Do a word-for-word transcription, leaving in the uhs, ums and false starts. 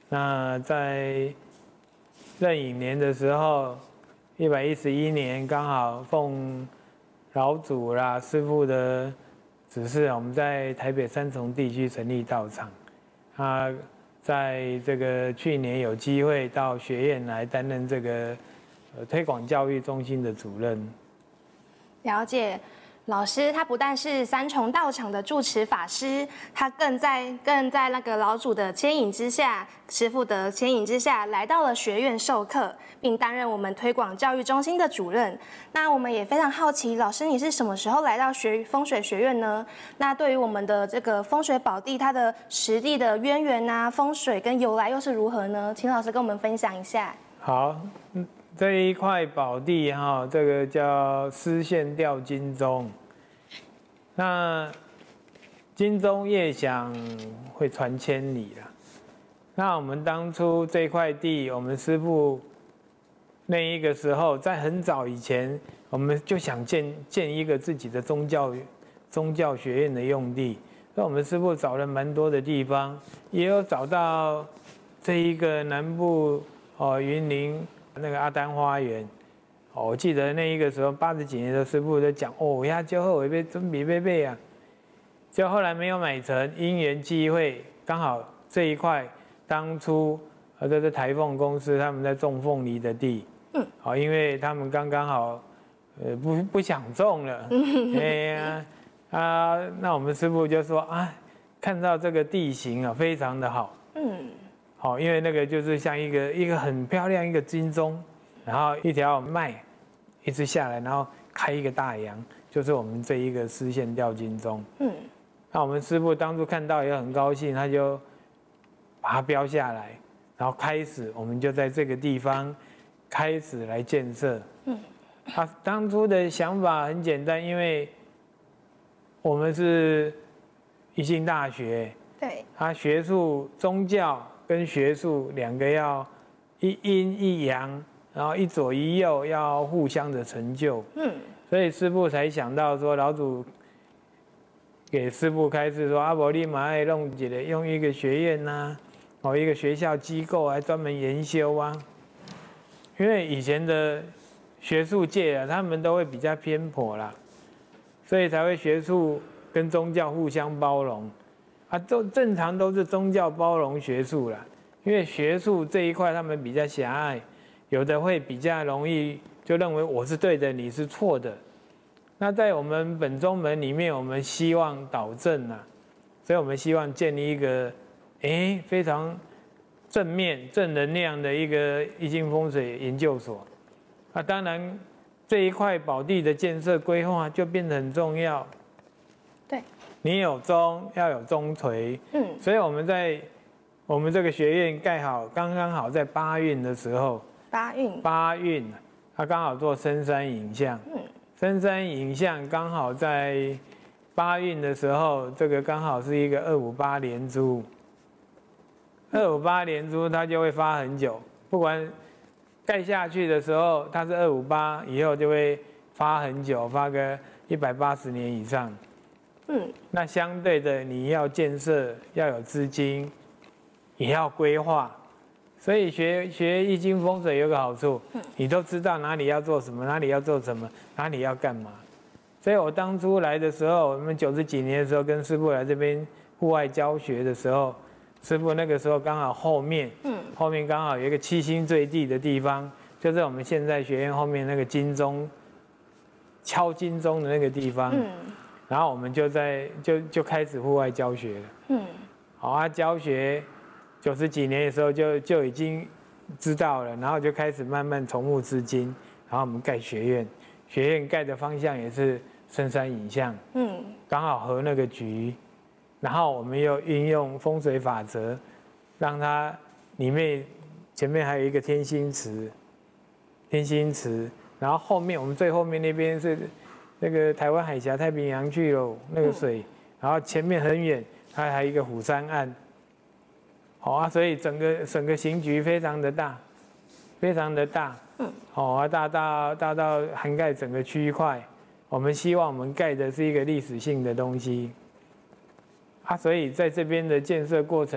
那在壬寅年的时候，一百一十一年刚好奉老祖啦师父的指示，我们在台北三重地区成立道场。他在这个去年有机会到学院来担任这个呃推广教育中心的主任。 了解。老师他不但是三重道场的住持法师，他更在更在那个老祖的牵引之下，师父的牵引之下，来到了学院授课，并担任我们推广教育中心的主任。那我们也非常好奇，老师你是什么时候来到学风水学院呢？那对于我们的这个风水宝地，它的实地的渊源啊，风水跟由来又是如何呢？请老师跟我们分享一下。 好。嗯这一块宝地哈，这个叫丝线吊金钟。那金钟夜响会传千里啦。那我们当初这块地，我们师父那一个时候，在很早以前，我们就想建建一个自己的宗教宗教学院的用地。那我们师父找了蛮多的地方，也有找到这一个南部哦云林。那个阿丹花园，哦，我记得那一个时候八十几年的师父就讲，哦，呀，就后我被准备备备啊，就后来没有买成，因缘际会，刚好这一块当初呃这是台凤公司他们在种凤梨的地，嗯，好，因为他们刚刚好，呃不不想种了，哎呀啊，那我们师父就说啊，看到这个地形啊非常的好，嗯。好，因为那个就是像一个一个很漂亮一个金钟，然后一条脉一直下来，然后开一个大洋，就是我们这一个丝线吊金钟。嗯，那我们师父当初看到也很高兴，他就把它标下来，然后开始我们就在这个地方开始来建设。嗯，他当初的想法很简单，因为我们是一心大学， 对， 他学术宗教。跟学术两个要一阴一阳，然后一左一右，要互相的成就。嗯，所以师父才想到说，老祖给师父开示说，阿伯利马爱弄起来，用一个学院呐、啊，哦，一个学校机构来专门研修啊。因为以前的学术界啊，他们都会比较偏颇啦，所以才会学术跟宗教互相包容。啊，都正常都是宗教包容学术啦，因为学术这一块他们比较狭隘，有的会比较容易就认为我是对的，你是错的。那在我们本宗门里面，我们希望导正啊，所以我们希望建立一个，哎，非常正面、正能量的一个易经风水研究所。啊，当然这一块宝地的建设规划就变得很重要。 对。 你有中要有中垂，嗯，所以我们在我们这个学院盖好，刚刚好在八运的时候， 八运八运，它刚好做深山影像，嗯，深山影像刚好在八运的时候，这个刚好是一个二五八连珠，二五八连珠它就会发很久，不管盖下去的时候它是二五八，以后就会发很久，发个一百八十年以上。嗯，那相对的，你要建设要有资金，也要规划，所以学学易经风水有个好处，你都知道哪里要做什么，哪里要做什么，哪里要干嘛。所以我当初来的时候，我们九十几年的时候跟师父来这边户外教学的时候，师父那个时候刚好后面，嗯，后面刚好有一个七星坠地的地方，就在我们现在学院后面那个金钟敲金钟的那个地方，嗯。然后我们就在就就开始户外教学了。嗯，好啊，教学九十几年的时候就就已经知道了，然后就开始慢慢筹募资金，然后我们盖学院，学院盖的方向也是深山影像，嗯，刚好合那个局，然后我们又运用风水法则，让它里面前面还有一个天心池，天心池，然后后面我们最后面那边是。那个台湾海峡太平洋去了那个水，然后前面很远，它还有一个虎山岸，好啊，所以整个整个刑局非常的大，非常的大，嗯，好啊，大大大到涵盖整个区块。我们希望我们盖的是一个历史性的东西，啊，所以在这边的建设过程。